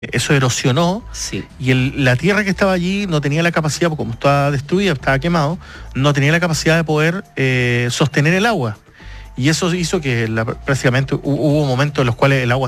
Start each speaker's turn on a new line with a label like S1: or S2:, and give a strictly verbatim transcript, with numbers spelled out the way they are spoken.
S1: eso erosionó,
S2: Sí.
S1: y el, la tierra que estaba allí no tenía la capacidad, porque como estaba destruida, estaba quemado, no tenía la capacidad de poder eh, sostener el agua. Y eso hizo que la, prácticamente hubo momentos en los cuales el agua